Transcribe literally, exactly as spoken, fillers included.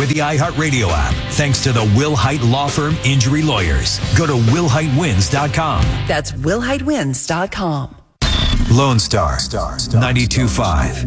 with the iHeartRadio app, thanks to the Will Hite Law Firm Injury Lawyers. Go to will hite wins dot com. That's will hite wins dot com. Lone Star, ninety-two point five.